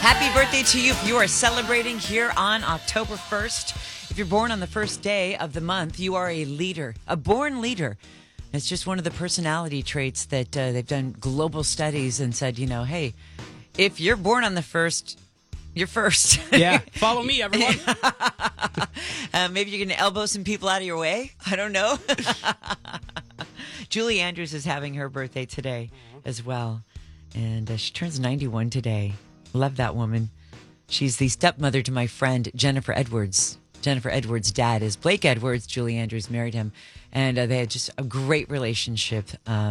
Happy birthday to you if you are celebrating here on October 1st. If you're born on the first day of the month, you are a leader, a born leader. It's just one of the personality traits that they've done global studies and said, hey, if you're born on the first, you're first. Yeah, follow me, everyone. Maybe you're going to elbow some people out of your way. I don't know. Julie Andrews is having her birthday today as well. And she turns 91 today. Love that woman. She's the stepmother to my friend, Jennifer Edwards. Jennifer Edwards' dad is Blake Edwards. Julie Andrews married him. And they had just a great relationship.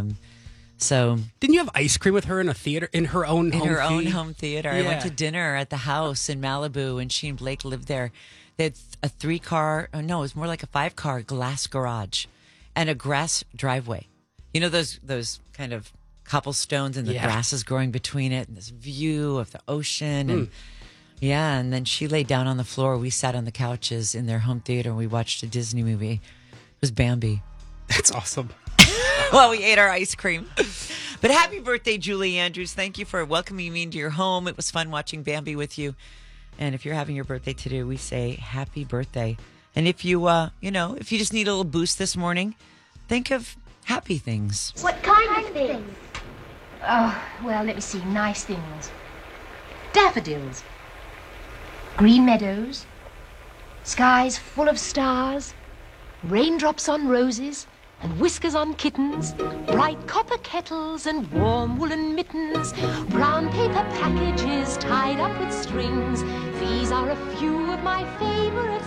So didn't you have ice cream with her in a theater, in her own home theater? Yeah. I went to dinner at the house in Malibu, and she and Blake lived there. They had a 3-car, it was more like a 5-car glass garage and a grass driveway. You know those kind of cobblestones and the grass is growing between it, and this view of the ocean. And and then she laid down on the floor. We sat on the couches in their home theater, and we watched a Disney movie. It was Bambi. That's awesome. Well, we ate our ice cream. But happy birthday, Julie Andrews. Thank you for welcoming me into your home. It was fun watching Bambi with you. And if you're having your birthday today, we say happy birthday. And if you, if you just need a little boost this morning, think of happy things. What kind of things? Oh, well, let me see. Nice things. Daffodils. Green meadows. Skies full of stars. Raindrops on roses. And whiskers on kittens, bright copper kettles and warm woolen mittens, brown paper packages tied up with strings. These are a few of my favorite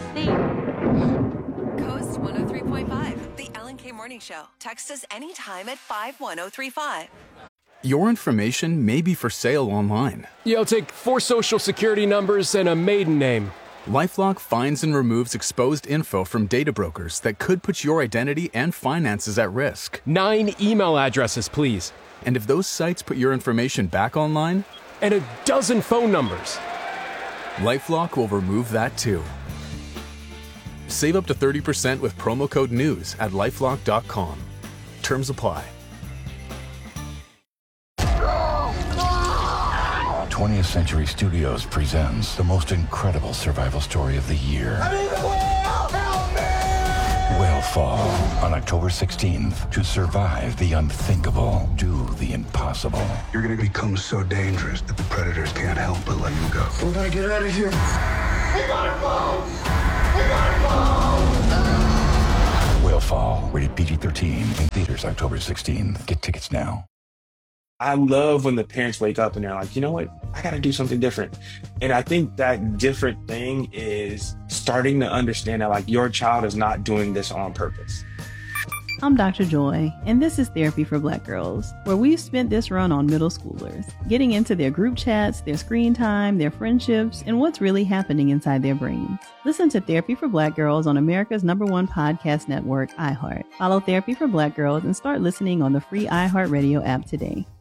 things. Coast 103.5, the Ellen K Morning Show. Text us anytime at 51035. Your information may be for sale online. Yeah, I'll take 4 social security numbers and a maiden name. LifeLock finds and removes exposed info from data brokers that could put your identity and finances at risk. 9 email addresses, please. And if those sites put your information back online? And a dozen phone numbers. LifeLock will remove that too. Save up to 30% with promo code NEWS at LifeLock.com. Terms apply. 20th Century Studios presents the most incredible survival story of the year. I'm in the whale! Help me! Whale Fall on October 16th. To survive the unthinkable, do the impossible. You're gonna become so dangerous that the predators can't help but let you go. We gotta get out of here. We gotta go! We gotta go! Whale Fall, rated PG-13, in theaters October 16th. Get tickets now. I love when the parents wake up and they're like, you know what? I got to do something different. And I think that different thing is starting to understand that like your child is not doing this on purpose. I'm Dr. Joy, and this is Therapy for Black Girls, where we've spent this run on middle schoolers, getting into their group chats, their screen time, their friendships, and what's really happening inside their brains. Listen to Therapy for Black Girls on America's #1 podcast network, iHeart. Follow Therapy for Black Girls and start listening on the free iHeartRadio app today.